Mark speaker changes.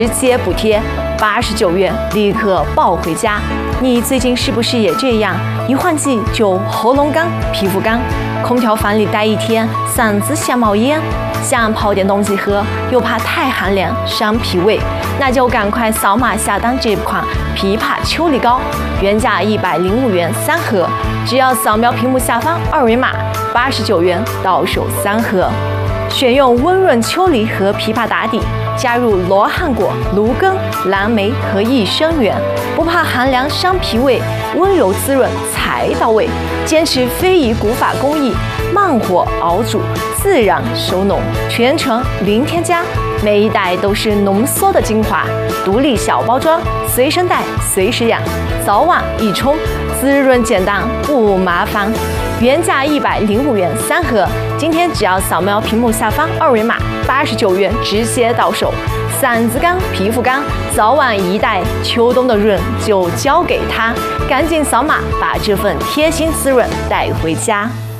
Speaker 1: 直接补贴89元，立刻抱回家。你最近是不是也这样？一换季就喉咙干、皮肤干，空调房里待一天，嗓子想冒烟，想泡点东西喝，又怕太寒凉伤脾胃，那就赶快扫码下单这款枇杷秋梨膏，原价105元3盒，只要扫描屏幕下方二维码，89元到手3盒。选用温润秋梨和枇杷打底，加入罗汉果、芦根、蓝莓和益生元，不怕寒凉伤脾胃，温柔滋润才到位。坚持非遗古法工艺，慢火熬煮，自然收浓，全程零添加，每一袋都是浓缩的精华，独立小包装，随身带随时养，早晚一冲，滋润简单不麻烦。原价105元3盒，今天只要扫描屏幕下方二维码，89元直接到手。嗓子干、皮肤干，早晚一袋，秋冬的润就交给他，赶紧扫码把这份贴心滋润带回家。